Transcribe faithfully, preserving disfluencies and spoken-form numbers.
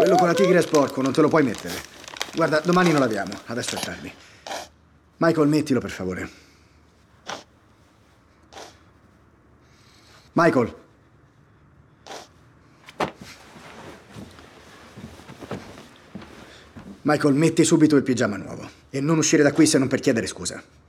Quello con la tigre è sporco, non te lo puoi mettere. Guarda, domani lo laviamo, adesso è tardi. Michael, mettilo per favore. Michael. Michael, metti subito il pigiama nuovo. E non uscire da qui se non per chiedere scusa.